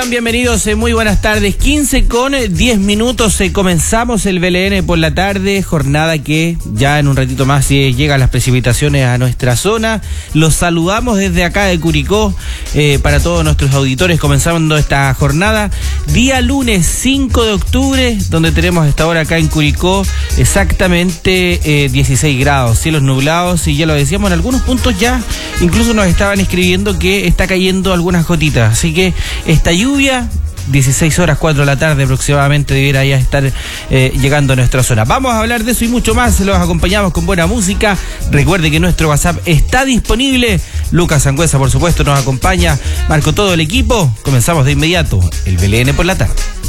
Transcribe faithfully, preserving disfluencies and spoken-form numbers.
Bienvenidos, eh, muy buenas tardes. quince con diez minutos, eh, comenzamos el B L N por la tarde, jornada que ya en un ratito más eh, llegan las precipitaciones a nuestra zona. Los saludamos desde acá de Curicó, eh, para todos nuestros auditores, comenzando esta jornada, día lunes cinco de octubre, donde tenemos esta hora acá en Curicó exactamente eh, dieciséis grados, cielos nublados, y ya lo decíamos, en algunos puntos ya incluso nos estaban escribiendo que está cayendo algunas gotitas, así que esta lluvia, dieciséis horas, cuatro de la tarde aproximadamente, debiera ya estar eh, llegando a nuestra zona. Vamos a hablar de eso y mucho más, los acompañamos con buena música. Recuerde que nuestro WhatsApp está disponible. Lucas Sangüesa, por supuesto, nos acompaña. Marco, todo el equipo. Comenzamos de inmediato el B L N por la tarde.